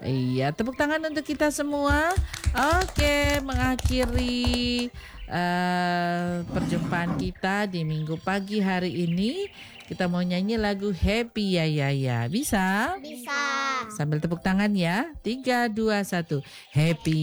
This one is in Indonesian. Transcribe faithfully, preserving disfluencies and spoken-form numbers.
Iya, tepuk tangan untuk kita semua. Oke, mengakhiri uh, perjumpaan kita di minggu pagi hari ini. Kita mau nyanyi lagu Happy Ya Ya Ya. Bisa? Bisa. Sambil tepuk tangan ya. Tiga, dua, satu. Happy